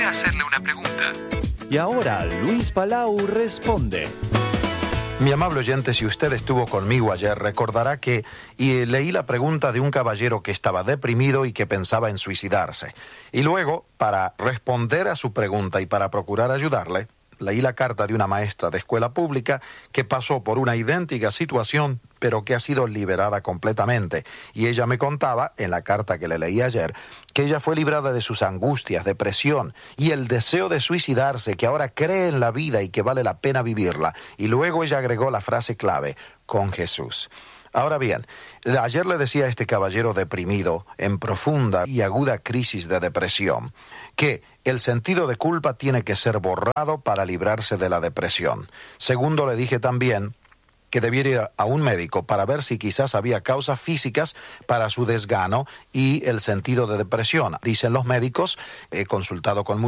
¿Puede hacerle una pregunta? Y ahora Luis Palau responde. Mi amable oyente, si usted estuvo conmigo ayer, recordará que leí la pregunta de un caballero que estaba deprimido y que pensaba en suicidarse. Y luego, para responder a su pregunta y para procurar ayudarle, leí la carta de una maestra de escuela pública que pasó por una idéntica situación, pero que ha sido liberada completamente. Y ella me contaba, en la carta que le leí ayer, que ella fue librada de sus angustias, depresión y el deseo de suicidarse, que ahora cree en la vida y que vale la pena vivirla. Y luego ella agregó la frase clave, con Jesús. Ahora bien, ayer le decía a este caballero deprimido, en profunda y aguda crisis de depresión, que el sentido de culpa tiene que ser borrado para librarse de la depresión. Segundo, le dije también que debiera ir a un médico para ver si quizás había causas físicas para su desgano y el sentido de depresión. Dicen los médicos, he consultado con